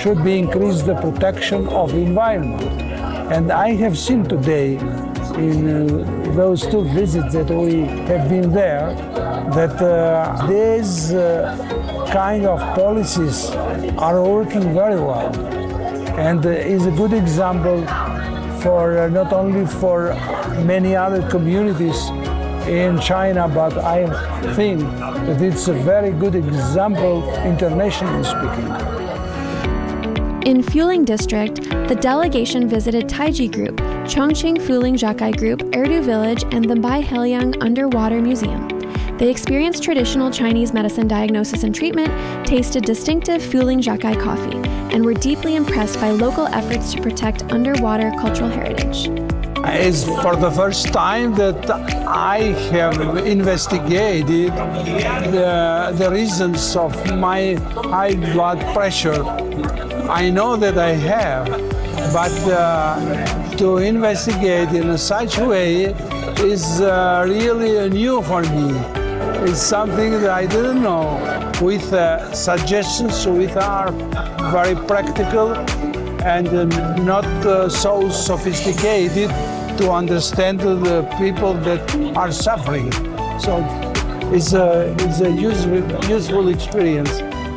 should be increased the protection of the environment. And I have seen today in those 2 visits that we have been there that these kind of policies are working very well, and is a good example for not only for many other communities in China, but I think that it's a very good example internationally speaking. In Fuling District, the delegation visited Taiji Group, Chongqing Fuling Zhakai Group, Erdu Village, and the Bai Heliang Underwater Museum. They experienced traditional Chinese medicine diagnosis and treatment, tasted distinctive Fuling Zhakai coffee, and were deeply impressed by local efforts to protect underwater cultural heritage. It's for the first time that I have investigated the reasons of my high blood pressure. I know that I have, but to investigate in such a way is really new for me. It's something that I didn't know. With suggestions which are very practical and not so sophisticated to understand the people that are suffering. So it's a useful experience.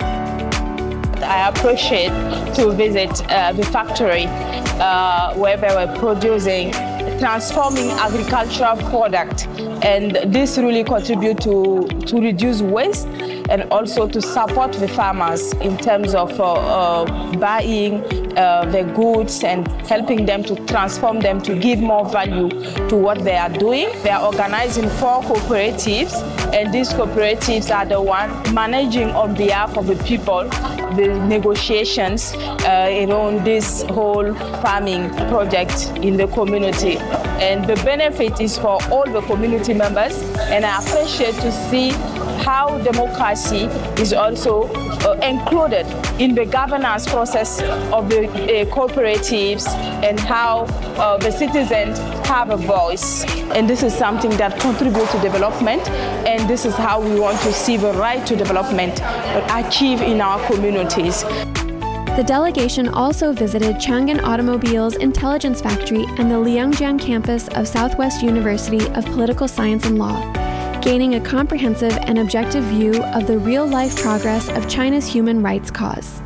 I appreciate to visit the factory where they were producing, transforming agricultural product, and this really contribute to reduce waste and also to support the farmers in terms of buying the goods and helping them to transform them to give more value to what they are doing. They are organizing 4 cooperatives, and these cooperatives are the one managing on behalf of the people the negotiations around this whole farming project in the community. And the benefit is for all the community members, and I appreciate to see how democracy is also included in the governance process of the cooperatives, and how the citizens have a voice. And this is something that contributes to development, and this is how we want to see the right to development achieved in our communities. The delegation also visited Chang'an Automobile's Intelligence Factory and the Liangjiang campus of Southwest University of Political Science and Law, gaining a comprehensive and objective view of the real-life progress of China's human rights cause.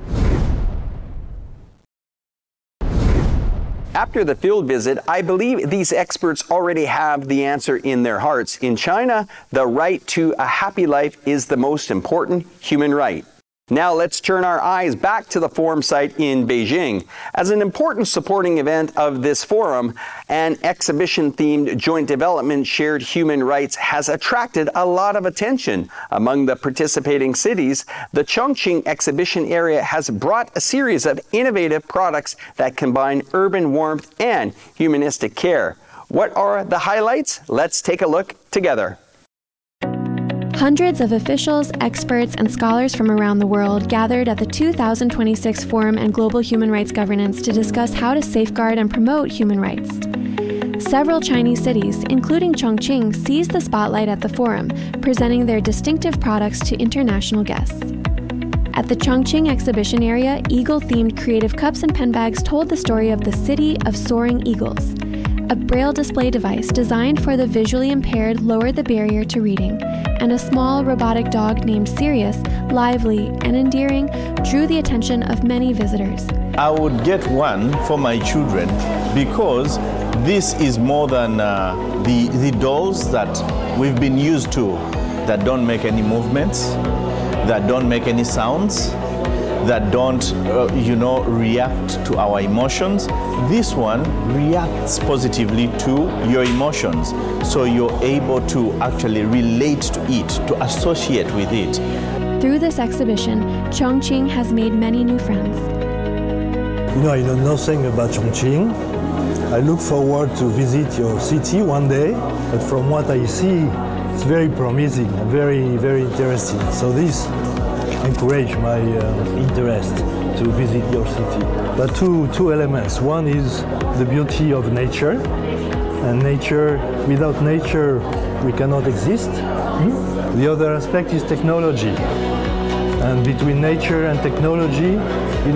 After the field visit, I believe these experts already have the answer in their hearts. In China, the right to a happy life is the most important human right. Now let's turn our eyes back to the forum site in Beijing. As an important supporting event of this forum, an exhibition-themed joint development shared human rights has attracted a lot of attention. Among the participating cities, the Chongqing exhibition area has brought a series of innovative products that combine urban warmth and humanistic care. What are the highlights? Let's take a look together. Hundreds of officials, experts, and scholars from around the world gathered at the 2026 Forum on Global Human Rights Governance to discuss how to safeguard and promote human rights. Several Chinese cities, including Chongqing, seized the spotlight at the forum, presenting their distinctive products to international guests. At the Chongqing exhibition area, eagle-themed creative cups and pen bags told the story of the City of Soaring Eagles. A braille display device designed for the visually impaired lowered the barrier to reading, and a small robotic dog named Sirius, lively and endearing, drew the attention of many visitors. I would get one for my children because this is more than the dolls that we've been used to, that don't make any movements, that don't make any sounds, that don't, react to our emotions. This one reacts positively to your emotions. So you're able to actually relate to it, to associate with it. Through this exhibition, Chongqing has made many new friends. I know nothing about Chongqing. I look forward to visit your city one day, but from what I see, it's very promising and very, very interesting. So this encourage my interest to visit your city. But two elements. One is the beauty of nature, and without nature we cannot exist. The other aspect is technology, and between nature and technology